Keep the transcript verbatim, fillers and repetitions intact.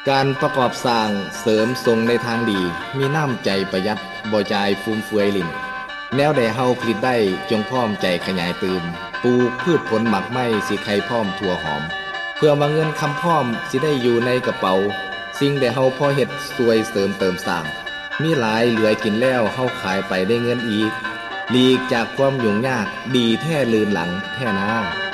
การประกอบสร้างเสริมทรงในทางดีมีน้ำใจประหยัดบ่จ่ายฟุ่มเฟือยลิ้นแนวใดเฮาผลิตได้จงพร้อมใจขยายเติมปลูกพืชผลหมักไม้สิไข่พร้อมทั่วหอมเพื่อว่าเงินคำพร้อมสิได้อยู่ในกระเป๋าสิ่งใดเฮาพอเฮ็ดสวยเสริมเติมสร้างมีหลายเหลือกินแล้วเฮาขายไปได้เงินอีกหลีกจากความยุ่งยากดีแท้ลืนหลังแท้นา